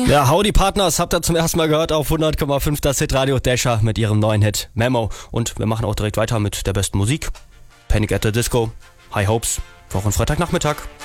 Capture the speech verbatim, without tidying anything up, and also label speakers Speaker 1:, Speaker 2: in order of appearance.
Speaker 1: Ja, Howdy Partners habt ihr zum ersten Mal gehört auf hundert Komma fünf das Hitradio Dasher mit ihrem neuen Hit Memo. Und wir machen auch direkt weiter mit der besten Musik. Panic at the Disco, High Hopes, Wochen Freitagnachmittag.